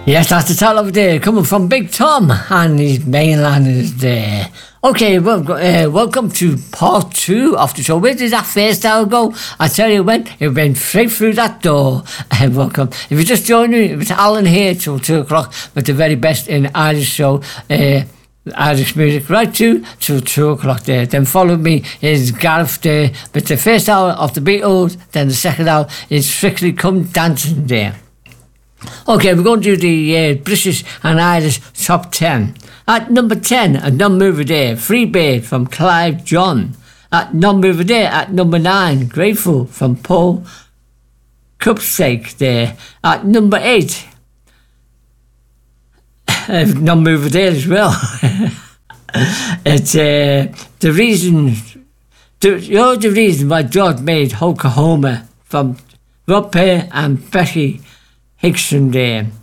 Yes, that's the title of the day, coming from Big Tom, and his mainland is there. Okay, well, welcome to part 2 of the show. Where did that first hour go? I tell you when, it went straight through that door. Welcome. If you just joined me, it's Alan here till 2 o'clock with the very best in Irish show, Irish music, right till 2 o'clock there. Then follow me is Gareth there with the first hour of the Beatles, then the second hour is Strictly Come Dancing there. Okay, we're going to do the British and Irish top 10. At number 10, a non-mover there, Free Bird from Clive John. At non-mover there, at number 9, Grateful from Paul Cupsake there. At number 8, non-mover there as well. It's the reason why George made Oklahoma from Rob Pear and Becky Hickson there.